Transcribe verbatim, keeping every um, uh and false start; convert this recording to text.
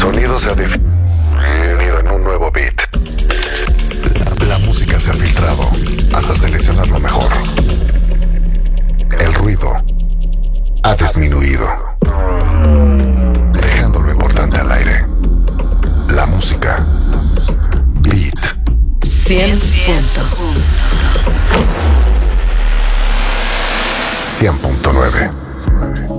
sonido se ha definido en un nuevo beat. La, la música se ha filtrado hasta seleccionar lo mejor. El ruido ha disminuido, dejando lo importante al aire. La música. Beat. cien punto cien punto nueve.